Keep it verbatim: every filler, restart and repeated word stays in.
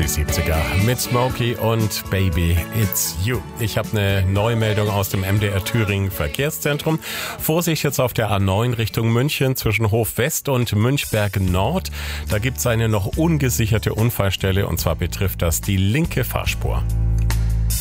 die siebziger mit Smokey und Baby It's You. Ich habe eine Neumeldung aus dem M D R Thüringen Verkehrszentrum. Vorsicht jetzt auf der A neun Richtung München zwischen Hof West und Münchberg Nord. Da gibt es eine noch ungesicherte Unfallstelle und zwar betrifft das die linke Fahrspur.